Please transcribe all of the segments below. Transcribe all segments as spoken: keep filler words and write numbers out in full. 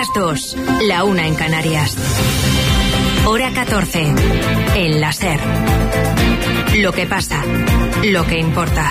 las dos, la una en Canarias. Hora catorce, en la SER. Lo que pasa, lo que importa.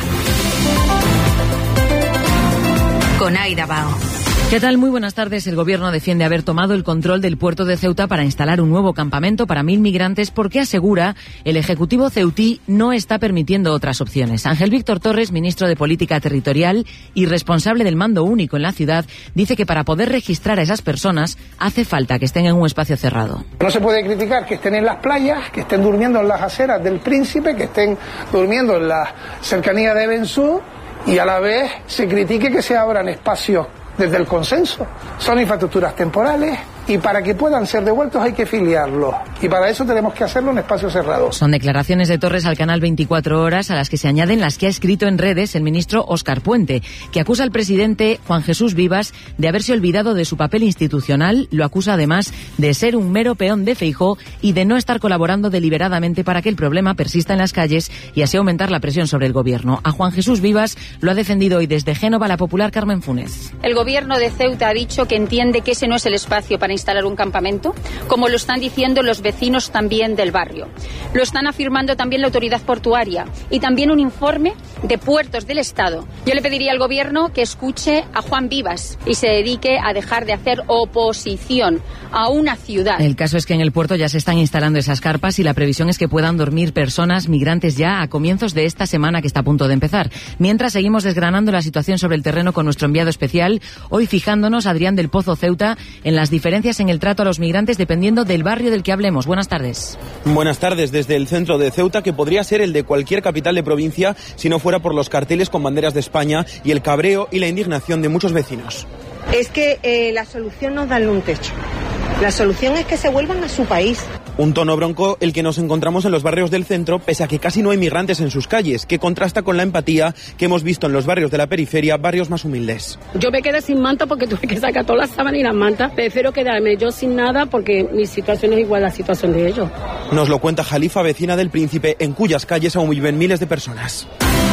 Con Aida Bao. ¿Qué tal? Muy buenas tardes. El Gobierno defiende haber tomado el control del puerto de Ceuta para instalar un nuevo campamento para mil migrantes porque asegura el Ejecutivo ceutí no está permitiendo otras opciones. Ángel Víctor Torres, ministro de Política Territorial y responsable del mando único en la ciudad, dice que para poder registrar a esas personas hace falta que estén en un espacio cerrado. No se puede criticar que estén en las playas, que estén durmiendo en las aceras del Príncipe, que estén durmiendo en la cercanía de Bensú y a la vez se critique que se abran espacios desde el consenso. Son infraestructuras temporales y para que puedan ser devueltos hay que filiarlos. Y para eso tenemos que hacerlo en espacios cerrados. Son declaraciones de Torres al canal veinticuatro horas a las que se añaden las que ha escrito en redes el ministro Óscar Puente, que acusa al presidente Juan Jesús Vivas de haberse olvidado de su papel institucional. Lo acusa además de ser un mero peón de Feijóo y de no estar colaborando deliberadamente para que el problema persista en las calles y así aumentar la presión sobre el gobierno. A Juan Jesús Vivas lo ha defendido hoy desde Génova la popular Carmen Funes. El gobierno de Ceuta ha dicho que entiende que ese no es el espacio para instalar un campamento, como lo están diciendo los vecinos también del barrio. Lo están afirmando también la autoridad portuaria y también un informe de Puertos del Estado. Yo le pediría al gobierno que escuche a Juan Vivas y se dedique a dejar de hacer oposición a una ciudad. El caso es que en el puerto ya se están instalando esas carpas y la previsión es que puedan dormir personas migrantes ya a comienzos de esta semana que está a punto de empezar. Mientras seguimos desgranando la situación sobre el terreno con nuestro enviado especial, hoy fijándonos, Adrián del Pozo Ceuta, en las diferencias en el trato a los migrantes dependiendo del barrio del que hablemos. Buenas tardes. Buenas tardes. Desde el centro de Ceuta, que podría ser el de cualquier capital de provincia si no fuera por los carteles con banderas de España y el cabreo y la indignación de muchos vecinos. Es que eh, la solución no es darle un techo. La solución es que se vuelvan a su país. Un tono bronco el que nos encontramos en los barrios del centro, pese a que casi no hay migrantes en sus calles, que contrasta con la empatía que hemos visto en los barrios de la periferia, barrios más humildes. Yo me quedé sin manta porque tuve que sacar todas las sábanas y las mantas. Prefiero quedarme yo sin nada porque mi situación es igual a la situación de ellos. Nos lo cuenta Jalifa, vecina del Príncipe, en cuyas calles aún viven miles de personas.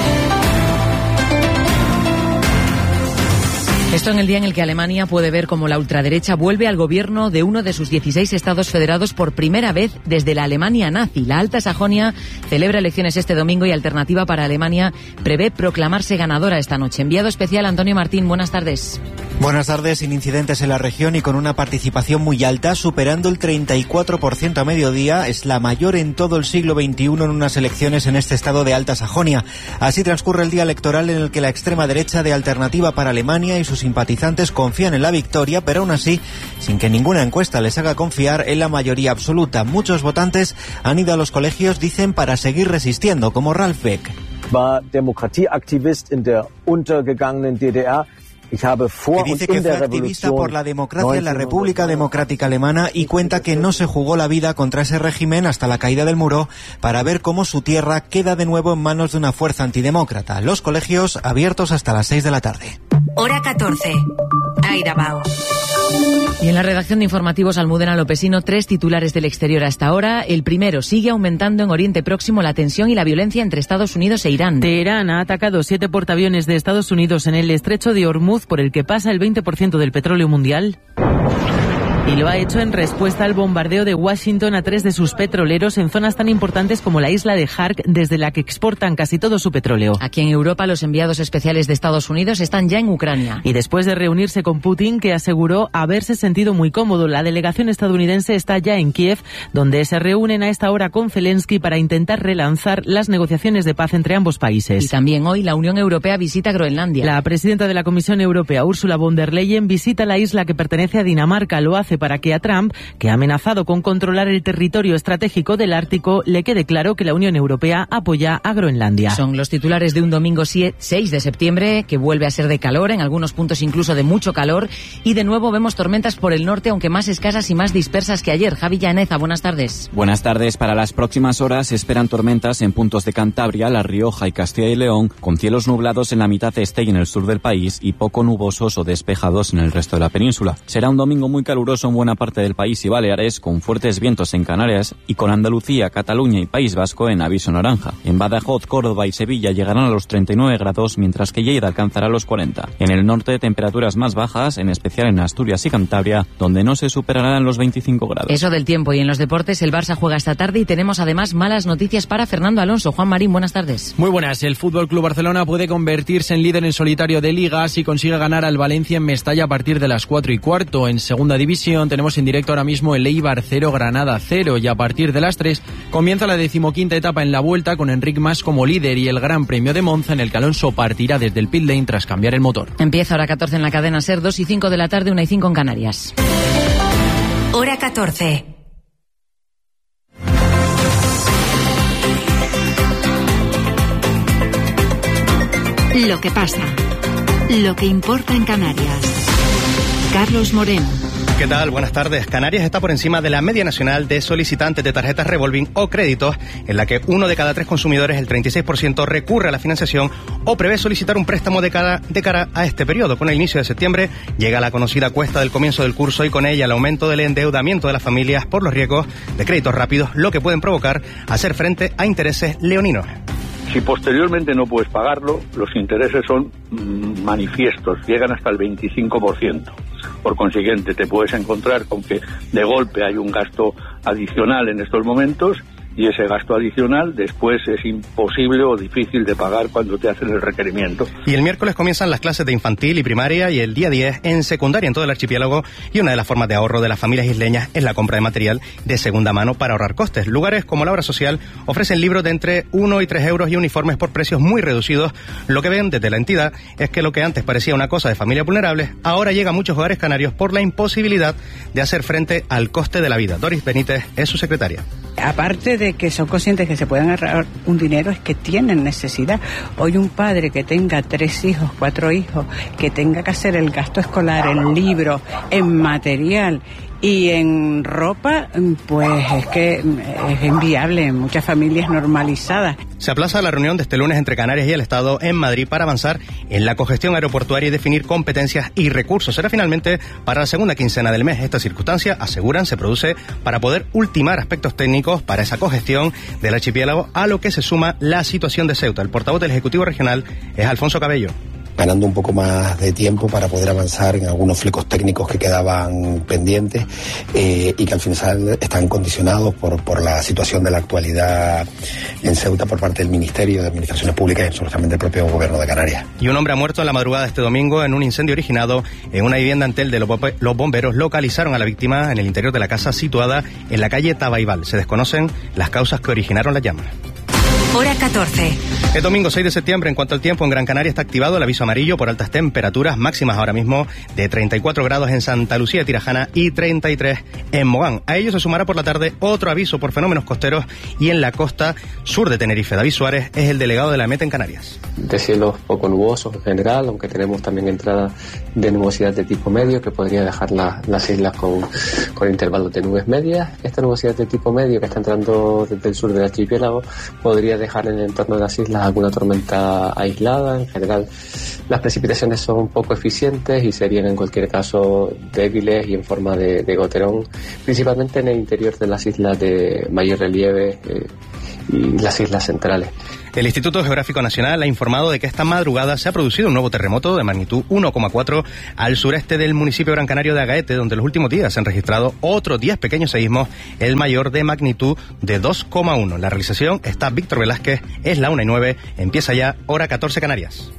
Esto en el día en el que Alemania puede ver cómo la ultraderecha vuelve al gobierno de uno de sus dieciséis estados federados por primera vez desde la Alemania nazi. La Alta Sajonia celebra elecciones este domingo y Alternativa para Alemania prevé proclamarse ganadora esta noche. Enviado especial Antonio Martín, buenas tardes. Buenas tardes. Sin incidentes en la región y con una participación muy alta, superando el treinta y cuatro por ciento a mediodía, es la mayor en todo el siglo veintiuno en unas elecciones en este estado de Alta Sajonia. Así transcurre el día electoral en el que la extrema derecha de Alternativa para Alemania y sus simpatizantes confían en la victoria, pero aún así, sin que ninguna encuesta les haga confiar en la mayoría absoluta. Muchos votantes han ido a los colegios, dicen, para seguir resistiendo, como Ralf Beck. War Demokratieaktivist in der untergegangenen D D R. Que dice que fue activista por la democracia en la República Democrática Alemana y cuenta que no se jugó la vida contra ese régimen hasta la caída del muro para ver cómo su tierra queda de nuevo en manos de una fuerza antidemócrata. Los colegios abiertos hasta las seis de la tarde. Hora catorce. Aida Bao. Y en la redacción de informativos Almudena Lopesino, tres titulares del exterior hasta ahora. El primero, sigue aumentando en Oriente Próximo la tensión y la violencia entre Estados Unidos e Irán. Teherán ha atacado siete portaaviones de Estados Unidos en el estrecho de Hormuz, por el que pasa el veinte por ciento del petróleo mundial. Y lo ha hecho en respuesta al bombardeo de Washington a tres de sus petroleros en zonas tan importantes como la isla de Khark, desde la que exportan casi todo su petróleo. Aquí en Europa, los enviados especiales de Estados Unidos están ya en Ucrania. Y después de reunirse con Putin, que aseguró haberse sentido muy cómodo, la delegación estadounidense está ya en Kiev, donde se reúnen a esta hora con Zelensky para intentar relanzar las negociaciones de paz entre ambos países. Y también hoy la Unión Europea visita Groenlandia. La presidenta de la Comisión Europea, Ursula von der Leyen, visita la isla que pertenece a Dinamarca. Lo hace para que a Trump, que ha amenazado con controlar el territorio estratégico del Ártico, le quede claro que la Unión Europea apoya a Groenlandia. Son los titulares de un domingo seis de septiembre, que vuelve a ser de calor, en algunos puntos incluso de mucho calor, y de nuevo vemos tormentas por el norte, aunque más escasas y más dispersas que ayer. Javi Llaneza, buenas tardes. Buenas tardes. Para las próximas horas se esperan tormentas en puntos de Cantabria, La Rioja y Castilla y León, con cielos nublados en la mitad este y en el sur del país y poco nubosos o despejados en el resto de la península. Será un domingo muy caluroso son buena parte del país y Baleares, con fuertes vientos en Canarias y con Andalucía, Cataluña y País Vasco en aviso naranja. En Badajoz, Córdoba y Sevilla llegarán a los treinta y nueve grados, mientras que Lleida alcanzará los cuarenta. En el norte, temperaturas más bajas, en especial en Asturias y Cantabria, donde no se superarán los veinticinco grados. Eso del tiempo. Y en los deportes, el Barça juega esta tarde y tenemos además malas noticias para Fernando Alonso. Juan Marín, buenas tardes. Muy buenas. El F C Barcelona puede convertirse en líder en solitario de Liga si consigue ganar al Valencia en Mestalla a partir de las cuatro y cuarto. En segunda división tenemos en directo ahora mismo el Eibar cero, Granada cero, y a partir de las tres comienza la decimoquinta etapa en la Vuelta con Enric Mas como líder y el Gran Premio de Monza, en el que Alonso partirá desde el pit lane tras cambiar el motor. Empieza hora catorce en la cadena SER, dos y cinco de la tarde, una y cinco en Canarias. Hora catorce. Lo que pasa, lo que importa en Canarias. Carlos Moreno. ¿Qué tal? Buenas tardes. Canarias está por encima de la media nacional de solicitantes de tarjetas revolving o créditos, en la que uno de cada tres consumidores, el treinta y seis por ciento, recurre a la financiación o prevé solicitar un préstamo de cara, de cara a este periodo. Con el inicio de septiembre llega la conocida cuesta del comienzo del curso y con ella el aumento del endeudamiento de las familias por los riesgos de créditos rápidos, lo que pueden provocar hacer frente a intereses leoninos. Si posteriormente no puedes pagarlo, los intereses son mmm, manifiestos, llegan hasta el veinticinco por ciento. Por consiguiente, te puedes encontrar con que de golpe hay un gasto adicional en estos momentos y ese gasto adicional después es imposible o difícil de pagar cuando te hacen el requerimiento. Y el miércoles comienzan las clases de infantil y primaria y el día diez en secundaria en todo el archipiélago, y una de las formas de ahorro de las familias isleñas es la compra de material de segunda mano para ahorrar costes. Lugares como la Obra Social ofrecen libros de entre uno y tres euros y uniformes por precios muy reducidos. Lo que ven desde la entidad es que lo que antes parecía una cosa de familias vulnerables, ahora llega a muchos hogares canarios por la imposibilidad de hacer frente al coste de la vida. Doris Benítez es su secretaria. Aparte de que son conscientes que se pueden ahorrar un dinero, es que tienen necesidad. Hoy un padre que tenga tres hijos, cuatro hijos, que tenga que hacer el gasto escolar en libros, en material y en ropa, pues es que es inviable en muchas familias normalizadas. Se aplaza la reunión de este lunes entre Canarias y el Estado en Madrid para avanzar en la congestión aeroportuaria y definir competencias y recursos. Será finalmente para la segunda quincena del mes. Esta circunstancia, aseguran, se produce para poder ultimar aspectos técnicos para esa congestión del archipiélago, a lo que se suma la situación de Ceuta. El portavoz del Ejecutivo Regional es Alfonso Cabello. Ganando un poco más de tiempo para poder avanzar en algunos flecos técnicos que quedaban pendientes eh, y que al final están condicionados por, por la situación de la actualidad en Ceuta por parte del Ministerio de Administraciones Públicas y absolutamente del propio Gobierno de Canarias. Y un hombre ha muerto en la madrugada de este domingo en un incendio originado en una vivienda en Tel de los bomberos. Localizaron a la víctima en el interior de la casa situada en la calle Tabaibal. Se desconocen las causas que originaron las llamas. Hora catorce. El domingo seis de septiembre, en cuanto al tiempo, en Gran Canaria está activado el aviso amarillo por altas temperaturas máximas ahora mismo de treinta y cuatro grados en Santa Lucía, Tirajana, y treinta y tres en Mogán. A ello se sumará por la tarde otro aviso por fenómenos costeros y en la costa sur de Tenerife. David Suárez es el delegado de la EMET en Canarias. De cielos poco nubosos en general, aunque tenemos también entrada de nubosidad de tipo medio que podría dejar la, las islas con, con intervalos de nubes medias. Esta nubosidad de tipo medio que está entrando desde el sur del archipiélago podría dejar en el entorno de las islas alguna tormenta aislada. En general, las precipitaciones son poco eficientes y serían en cualquier caso débiles y en forma de, de goterón, principalmente en el interior de las islas de mayor relieve eh, y las islas centrales. El Instituto Geográfico Nacional ha informado de que esta madrugada se ha producido un nuevo terremoto de magnitud uno coma cuatro al sureste del municipio gran canario de Agaete, donde en los últimos días se han registrado otros diez pequeños seísmos, el mayor de magnitud de dos coma uno. En la realización está Víctor Velázquez, es la una y nueve, empieza ya hora catorce Canarias.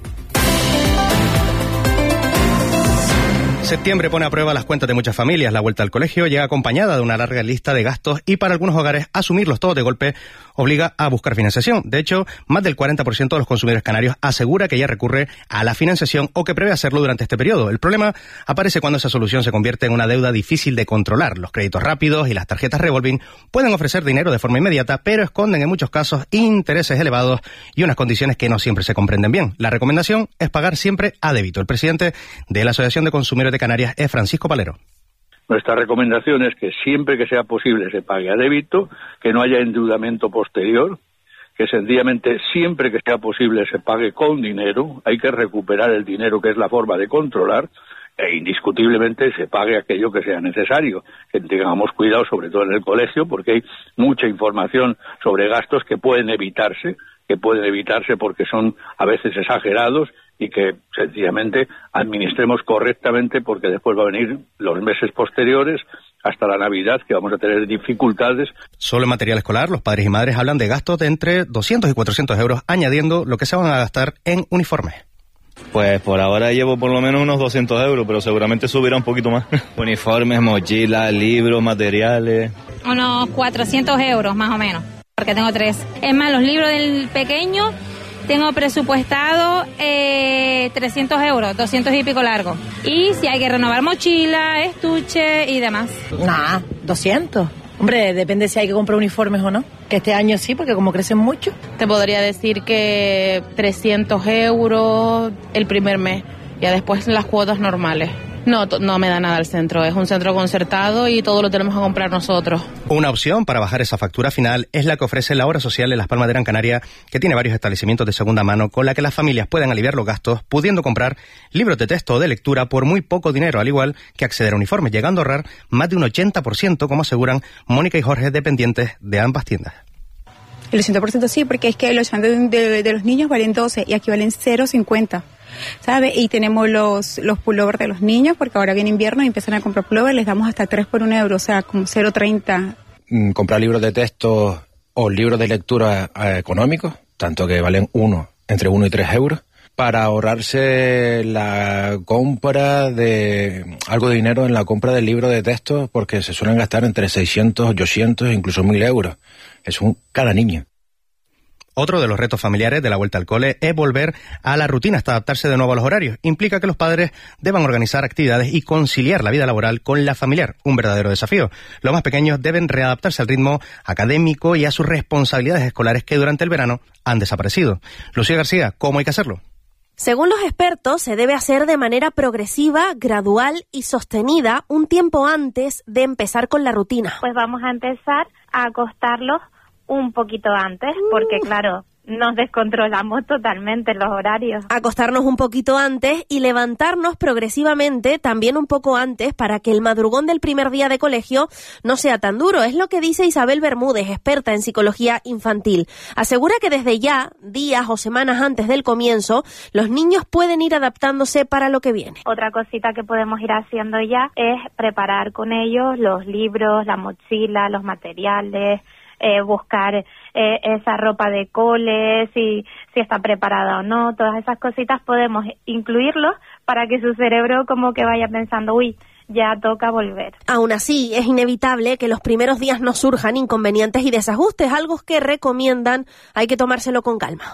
Septiembre pone a prueba las cuentas de muchas familias. La vuelta al colegio llega acompañada de una larga lista de gastos y para algunos hogares asumirlos todos de golpe obliga a buscar financiación. De hecho, más del cuarenta por ciento de los consumidores canarios asegura que ya recurre a la financiación o que prevé hacerlo durante este periodo. El problema aparece cuando esa solución se convierte en una deuda difícil de controlar. Los créditos rápidos y las tarjetas revolving pueden ofrecer dinero de forma inmediata, pero esconden en muchos casos intereses elevados y unas condiciones que no siempre se comprenden bien. La recomendación es pagar siempre a débito. El presidente de la Asociación de Consumidores de Canarias es Francisco Palero. Nuestra recomendación es que siempre que sea posible se pague a débito, que no haya endeudamiento posterior, que sencillamente siempre que sea posible se pague con dinero. Hay que recuperar el dinero, que es la forma de controlar. e indiscutiblemente se pague aquello que sea necesario, que tengamos cuidado sobre todo en el colegio, porque hay mucha información sobre gastos que pueden evitarse, que pueden evitarse porque son a veces exagerados y que sencillamente administremos correctamente, porque después va a venir los meses posteriores hasta la Navidad, que vamos a tener dificultades. Solo en material escolar, los padres y madres hablan de gastos de entre doscientos y cuatrocientos euros, añadiendo lo que se van a gastar en uniformes. Pues por ahora llevo por lo menos unos doscientos euros, pero seguramente subirá un poquito más. Uniformes, mochilas, libros, materiales. Unos cuatrocientos euros más o menos, porque tengo tres. Es más, los libros del pequeño tengo presupuestado eh, trescientos euros, doscientos y pico largo. Y si hay que renovar mochila, estuche y demás. Nah, doscientos. Hombre, depende si hay que comprar uniformes o no. Que este año sí, porque como crecen mucho. Te podría decir que trescientos euros el primer mes, ya después las cuotas normales. No, no me da nada el centro, es un centro concertado y todo lo tenemos que comprar nosotros. Una opción para bajar esa factura final es la que ofrece la Obra Social en Las Palmas de Gran Canaria, que tiene varios establecimientos de segunda mano con la que las familias pueden aliviar los gastos, pudiendo comprar libros de texto o de lectura por muy poco dinero, al igual que acceder a uniformes, llegando a ahorrar más de un ochenta por ciento, como aseguran Mónica y Jorge, dependientes de ambas tiendas. El ochenta por ciento sí, porque es que los de, de, de los niños valen doce y aquí valen cero coma cincuenta. ¿Sabe? Y tenemos los los pullovers de los niños, porque ahora viene invierno y empiezan a comprar pullovers, les damos hasta tres por un euro, o sea, como cero coma treinta. Mm, comprar libros de texto o libros de lectura eh, económicos, tanto que valen uno, entre uno y tres euros, para ahorrarse la compra de algo de dinero en la compra del libro de texto, porque se suelen gastar entre seiscientos, ochocientos, incluso mil euros. Es un cada niño. Otro de los retos familiares de la vuelta al cole es volver a la rutina hasta adaptarse de nuevo a los horarios. Implica que los padres deban organizar actividades y conciliar la vida laboral con la familiar, un verdadero desafío. Los más pequeños deben readaptarse al ritmo académico y a sus responsabilidades escolares que durante el verano han desaparecido. Lucía García, ¿cómo hay que hacerlo? Según los expertos, se debe hacer de manera progresiva, gradual y sostenida un tiempo antes de empezar con la rutina. Pues vamos a empezar a acostarlos un poquito antes, porque claro, nos descontrolamos totalmente los horarios. Acostarnos un poquito antes y levantarnos progresivamente también un poco antes para que el madrugón del primer día de colegio no sea tan duro. Es lo que dice Isabel Bermúdez, experta en psicología infantil. Asegura que desde ya, días o semanas antes del comienzo, los niños pueden ir adaptándose para lo que viene. Otra cosita que podemos ir haciendo ya es preparar con ellos los libros, la mochila, los materiales, Eh, buscar eh, esa ropa de cole, si, si está preparada o no, todas esas cositas podemos incluirlos para que su cerebro como que vaya pensando, uy, ya toca volver. Aún así, es inevitable que los primeros días nos surjan inconvenientes y desajustes, algo que recomiendan, hay que tomárselo con calma.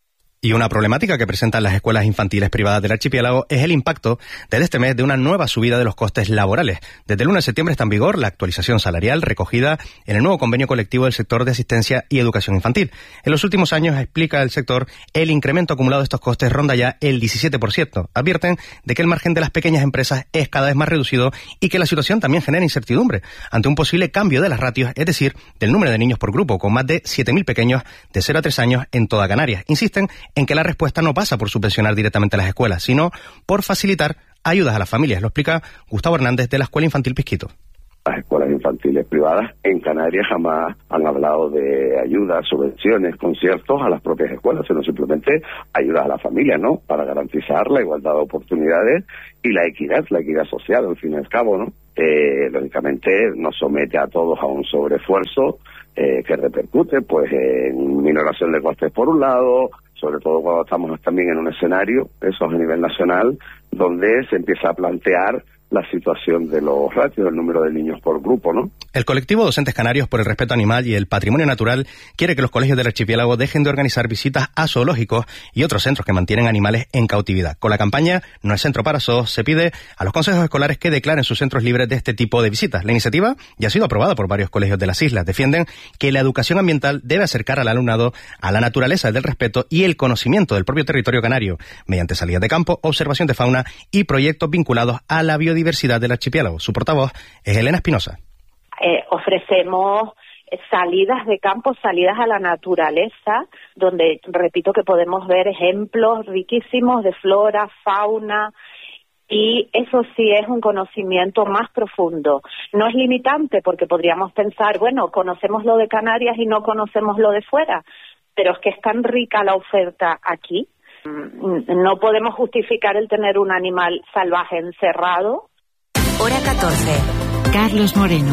Y una problemática que presentan las escuelas infantiles privadas del archipiélago es el impacto desde este mes de una nueva subida de los costes laborales. Desde el uno de septiembre está en vigor la actualización salarial recogida en el nuevo convenio colectivo del sector de asistencia y educación infantil. En los últimos años, explica el sector, el incremento acumulado de estos costes ronda ya el diecisiete por ciento. Advierten de que el margen de las pequeñas empresas es cada vez más reducido y que la situación también genera incertidumbre ante un posible cambio de las ratios, es decir, del número de niños por grupo, con más de siete mil pequeños de cero a tres años en toda Canarias. Insisten en que la respuesta no pasa por subvencionar directamente a las escuelas, sino por facilitar ayudas a las familias. Lo explica Gustavo Hernández de la Escuela Infantil Pisquito. Las escuelas infantiles privadas en Canarias jamás han hablado de ayudas, subvenciones, conciertos a las propias escuelas, sino simplemente ayudas a la familia, ¿no? Para garantizar la igualdad de oportunidades y la equidad, la equidad social, al fin y al cabo, ¿no? Eh, lógicamente nos somete a todos a un sobreesfuerzo eh, que repercute, pues, en minoración de costes por un lado, sobre todo cuando estamos también en un escenario, eso a nivel nacional, donde se empieza a plantear la situación de los ratios, el número de niños por grupo, ¿no? El colectivo Docentes Canarios por el Respeto Animal y el Patrimonio Natural quiere que los colegios del archipiélago dejen de organizar visitas a zoológicos y otros centros que mantienen animales en cautividad. Con la campaña No es centro para zoos, se pide a los consejos escolares que declaren sus centros libres de este tipo de visitas. La iniciativa ya ha sido aprobada por varios colegios de las islas. Defienden que la educación ambiental debe acercar al alumnado a la naturaleza del respeto y el conocimiento del propio territorio canario, mediante salidas de campo, observación de fauna y proyectos vinculados a la biodiversidad diversidad del archipiélago. Su portavoz es Elena Espinosa. Eh, ofrecemos salidas de campo, salidas a la naturaleza, donde repito que podemos ver ejemplos riquísimos de flora, fauna Y eso sí es un conocimiento más profundo. No es limitante porque podríamos pensar, bueno, conocemos lo de Canarias y no conocemos lo de fuera, pero es que es tan rica la oferta aquí. No podemos justificar el tener un animal salvaje encerrado. Hora catorce. Carlos Moreno.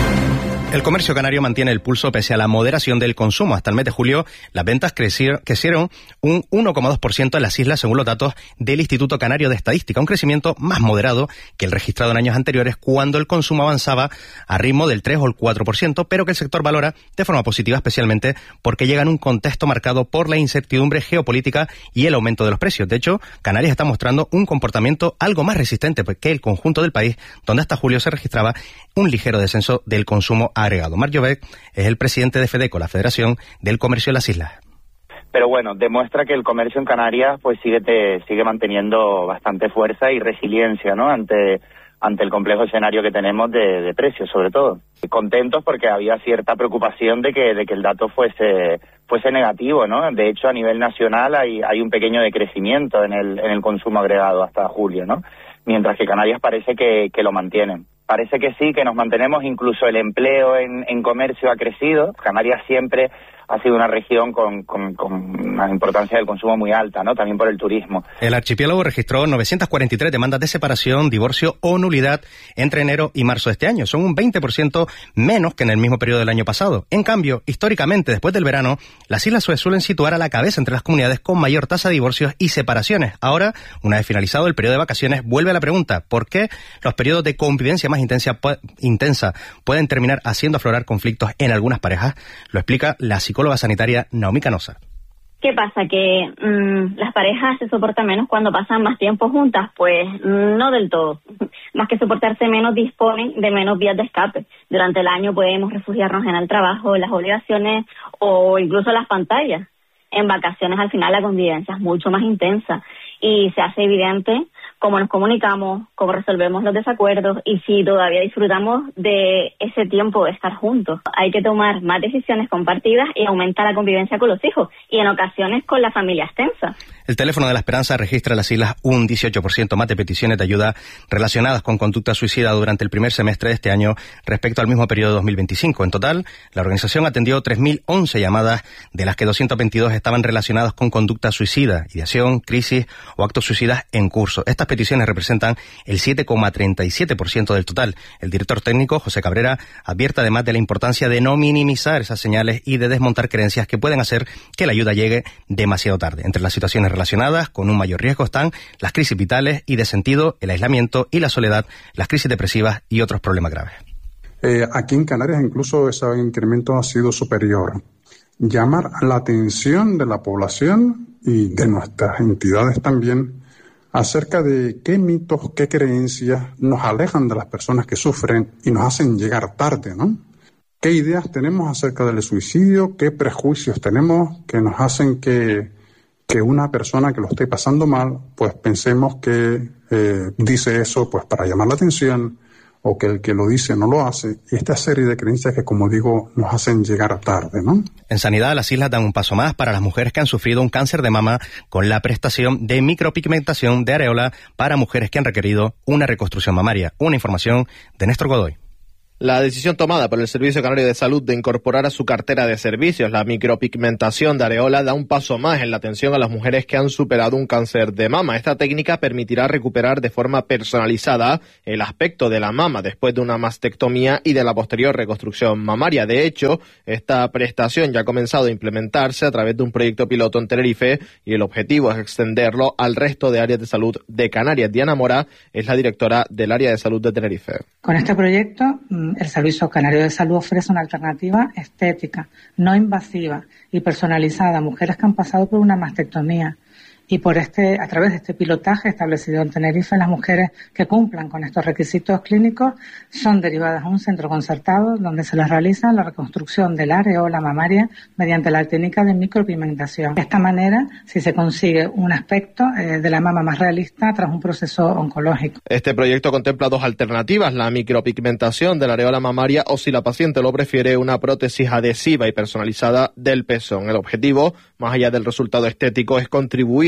El comercio canario mantiene el pulso pese a la moderación del consumo. Hasta el mes de julio, las ventas crecieron, crecieron un uno coma dos por ciento en las islas, según los datos del Instituto Canario de Estadística, un crecimiento más moderado que el registrado en años anteriores, cuando el consumo avanzaba a ritmo del tres o el cuatro por ciento, pero que el sector valora de forma positiva, especialmente porque llega en un contexto marcado por la incertidumbre geopolítica y el aumento de los precios. De hecho, Canarias está mostrando un comportamiento algo más resistente que el conjunto del país, donde hasta julio se registraba un ligero descenso del consumo agregado. Marc Llobet es el presidente de FEDECO, la Federación del Comercio de las Islas. Pero bueno, demuestra que el comercio en Canarias pues sigue te, sigue manteniendo bastante fuerza y resiliencia, ¿no? Ante ante el complejo escenario que tenemos de, de precios, sobre todo. Contentos porque había cierta preocupación de que de que el dato fuese fuese negativo, ¿no? De hecho, a nivel nacional hay hay un pequeño decrecimiento en el en el consumo agregado hasta julio, ¿no? Mientras que Canarias parece que, que lo mantienen. Parece que sí, que nos mantenemos, incluso el empleo en, en comercio ha crecido. Canarias siempre ha sido una región con, con, con una importancia del consumo muy alta, ¿no? También por el turismo. El archipiélago registró novecientas cuarenta y tres demandas de separación, divorcio o nulidad entre enero y marzo de este año. Son un veinte por ciento menos que en el mismo periodo del año pasado. En cambio, históricamente, después del verano, las islas se suelen situar a la cabeza entre las comunidades con mayor tasa de divorcios y separaciones. Ahora, una vez finalizado el periodo de vacaciones, vuelve a la pregunta: ¿por qué los periodos de convivencia más intensa, intensa pueden terminar haciendo aflorar conflictos en algunas parejas? Lo explica la psicóloga sanitaria Naomi Canosa. ¿Qué pasa? ¿Que mmm, las parejas se soportan menos cuando pasan más tiempo juntas? Pues no del todo. Más que soportarse menos, disponen de menos vías de escape. Durante el año podemos refugiarnos en el trabajo, en las obligaciones o incluso las pantallas. En vacaciones, al final, la convivencia es mucho más intensa y se hace evidente cómo nos comunicamos, cómo resolvemos los desacuerdos y si todavía disfrutamos de ese tiempo de estar juntos. Hay que tomar más decisiones compartidas y aumentar la convivencia con los hijos y en ocasiones con la familia extensa. El teléfono de la Esperanza registra en las islas un dieciocho por ciento más de peticiones de ayuda relacionadas con conducta suicida durante el primer semestre de este año respecto al mismo periodo de dos mil veinticinco. En total, la organización atendió tres mil once llamadas, de las que doscientas veintidós estaban relacionadas con conducta suicida, ideación, crisis o actos suicidas en curso. Estas peticiones representan el siete coma treinta y siete por ciento del total. El director técnico, José Cabrera, advierte además de la importancia de no minimizar esas señales y de desmontar creencias que pueden hacer que la ayuda llegue demasiado tarde. Entre las situaciones relacionadas con un mayor riesgo están las crisis vitales y de sentido, el aislamiento y la soledad, las crisis depresivas y otros problemas graves. Eh, aquí en Canarias incluso ese incremento ha sido superior. Llamar la atención de la población y de nuestras entidades también acerca de qué mitos, qué creencias nos alejan de las personas que sufren y nos hacen llegar tarde, ¿no? ¿Qué ideas tenemos acerca del suicidio? ¿Qué prejuicios tenemos que nos hacen que, que una persona que lo esté pasando mal, pues pensemos que eh, dice eso pues para llamar la atención, o que el que lo dice no lo hace? Y esta serie de creencias que, como digo, nos hacen llegar tarde, ¿no? En sanidad, las islas dan un paso más para las mujeres que han sufrido un cáncer de mama con la prestación de micropigmentación de areola para mujeres que han requerido una reconstrucción mamaria. Una información de Néstor Godoy. La decisión tomada por el Servicio Canario de Salud de incorporar a su cartera de servicios la micropigmentación de areola da un paso más en la atención a las mujeres que han superado un cáncer de mama. Esta técnica permitirá recuperar de forma personalizada el aspecto de la mama después de una mastectomía y de la posterior reconstrucción mamaria. De hecho, esta prestación ya ha comenzado a implementarse a través de un proyecto piloto en Tenerife y el objetivo es extenderlo al resto de áreas de salud de Canarias. Diana Mora es la directora del área de salud de Tenerife. Con este proyecto, el Servicio Canario de Salud ofrece una alternativa estética, no invasiva y personalizada a mujeres que han pasado por una mastectomía. Y por este, a través de este pilotaje establecido en Tenerife, las mujeres que cumplan con estos requisitos clínicos son derivadas a un centro concertado donde se les realiza la reconstrucción del areola mamaria mediante la técnica de micropigmentación. De esta manera, si se consigue un aspecto eh, de la mama más realista tras un proceso oncológico. Este proyecto contempla dos alternativas, la micropigmentación de la areola mamaria o, si la paciente lo prefiere, una prótesis adhesiva y personalizada del pezón. El objetivo, más allá del resultado estético, es contribuir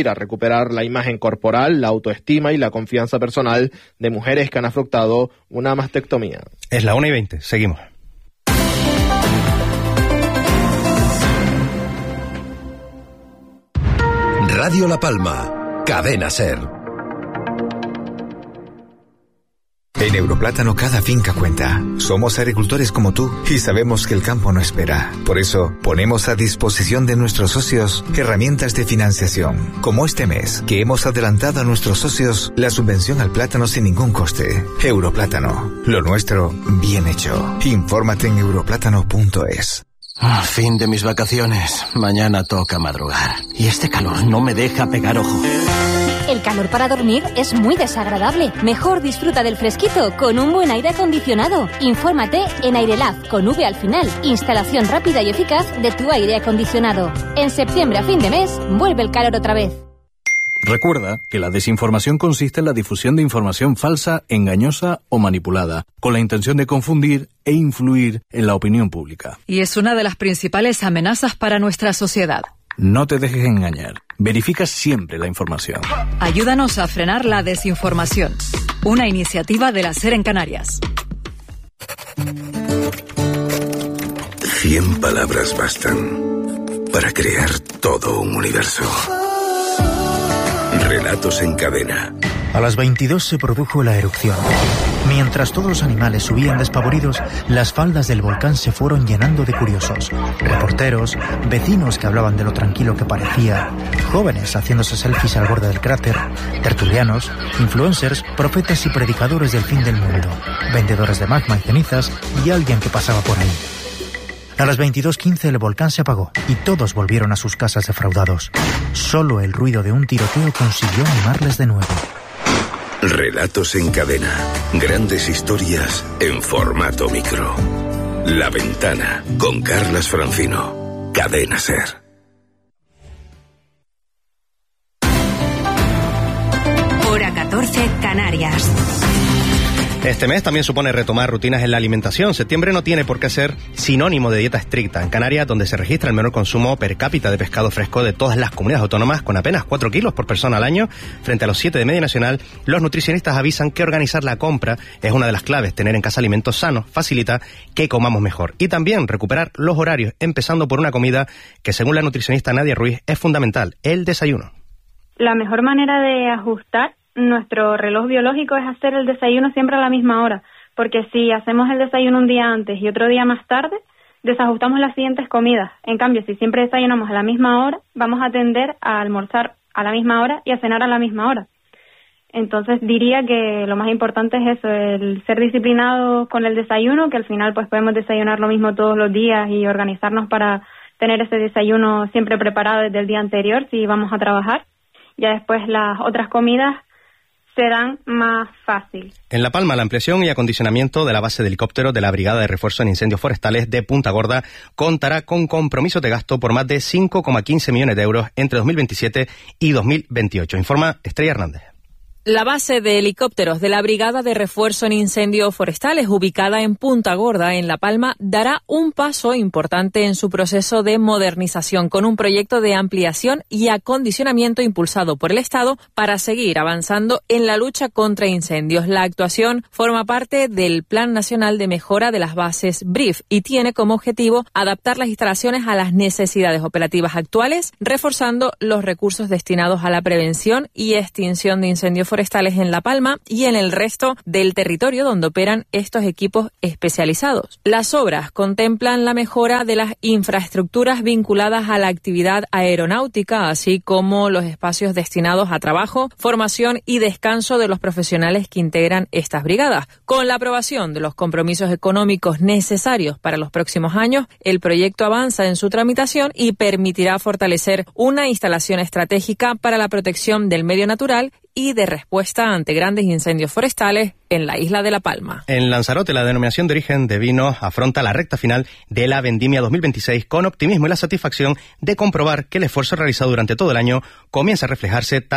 obliga a recuperar la imagen corporal, la autoestima y la confianza personal de mujeres que han afrontado una mastectomía. Es la una y veinte, seguimos. Radio La Palma, Cadena SER. En Europlátano cada finca cuenta. Somos agricultores como tú y sabemos que el campo no espera. Por eso ponemos a disposición de nuestros socios herramientas de financiación, como este mes, que hemos adelantado a nuestros socios la subvención al plátano sin ningún coste. Europlátano, lo nuestro bien hecho. Infórmate en europlátano punto es. Ah, fin de mis vacaciones. Mañana toca madrugar. Y este calor no me deja pegar ojo. El calor para dormir es muy desagradable. Mejor disfruta del fresquito con un buen aire acondicionado. Infórmate en Airelab, con V al final. Instalación rápida y eficaz de tu aire acondicionado. En septiembre a fin de mes, vuelve el calor otra vez. Recuerda que la desinformación consiste en la difusión de información falsa, engañosa o manipulada, con la intención de confundir e influir en la opinión pública. Y es una de las principales amenazas para nuestra sociedad. No te dejes engañar. Verifica siempre la información. Ayúdanos a frenar la desinformación. Una iniciativa de la SER en Canarias. Cien palabras bastan para crear todo un universo. Relatos en cadena. A las veintidós se produjo la erupción. Mientras todos los animales subían despavoridos, las faldas del volcán se fueron llenando de curiosos. Reporteros, vecinos que hablaban de lo tranquilo que parecía, jóvenes haciéndose selfies al borde del cráter, tertulianos, influencers, profetas y predicadores del fin del mundo, vendedores de magma y cenizas y alguien que pasaba por ahí. A las veintidós quince el volcán se apagó y todos volvieron a sus casas defraudados. Solo el ruido de un tiroteo consiguió animarles de nuevo. Relatos en cadena. Grandes historias en formato micro. La Ventana, con Carlas Francino. Cadena SER. Hora catorce, Canarias. Este mes también supone retomar rutinas en la alimentación. Septiembre no tiene por qué ser sinónimo de dieta estricta. En Canarias, donde se registra el menor consumo per cápita de pescado fresco de todas las comunidades autónomas, con apenas cuatro kilos por persona al año, frente a los siete de media nacional, los nutricionistas avisan que organizar la compra es una de las claves. Tener en casa alimentos sanos facilita que comamos mejor. Y también recuperar los horarios, empezando por una comida que, según la nutricionista Nadia Ruiz, es fundamental: el desayuno. La mejor manera de ajustar nuestro reloj biológico es hacer el desayuno siempre a la misma hora, porque si hacemos el desayuno un día antes y otro día más tarde, desajustamos las siguientes comidas. En cambio, si siempre desayunamos a la misma hora, vamos a tender a almorzar a la misma hora y a cenar a la misma hora. Entonces diría que lo más importante es eso, el ser disciplinados con el desayuno, que al final pues podemos desayunar lo mismo todos los días y organizarnos para tener ese desayuno siempre preparado desde el día anterior si vamos a trabajar. Ya después las otras comidas serán más fácil. En La Palma, la ampliación y acondicionamiento de la base de helicópteros de la Brigada de Refuerzo en Incendios Forestales de Punta Gorda contará con compromisos de gasto por más de cinco coma quince millones de euros entre dos mil veintisiete y dos mil veintiocho. Informa Estrella Hernández. La base de helicópteros de la Brigada de Refuerzo en Incendios Forestales, ubicada en Punta Gorda, en La Palma, dará un paso importante en su proceso de modernización, con un proyecto de ampliación y acondicionamiento impulsado por el Estado para seguir avanzando en la lucha contra incendios. La actuación forma parte del Plan Nacional de Mejora de las Bases B R I F y tiene como objetivo adaptar las instalaciones a las necesidades operativas actuales, reforzando los recursos destinados a la prevención y extinción de incendios forestales en La Palma y en el resto del territorio donde operan estos equipos especializados. Las obras contemplan la mejora de las infraestructuras vinculadas a la actividad aeronáutica, así como los espacios destinados a trabajo, formación y descanso de los profesionales que integran estas brigadas. Con la aprobación de los compromisos económicos necesarios para los próximos años, el proyecto avanza en su tramitación y permitirá fortalecer una instalación estratégica para la protección del medio natural y de respuesta ante grandes incendios forestales en la isla de La Palma. En Lanzarote, la denominación de origen de vino afronta la recta final de la vendimia dos mil veintiséis con optimismo y la satisfacción de comprobar que el esfuerzo realizado durante todo el año comienza a reflejarse